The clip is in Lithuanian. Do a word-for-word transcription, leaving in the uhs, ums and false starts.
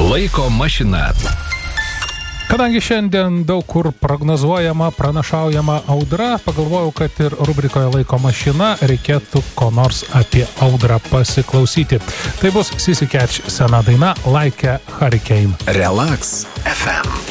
Laiko mašina. Kadangi šiandien daug kur prognozuojama, pranašaujama audra, pagalvojau, kad ir rubrikoje Laiko mašina reikėtų ko nors apie audrą pasiklausyti. Tai bus Sissy Catch sena daina Like a Hurricane. Relax F M.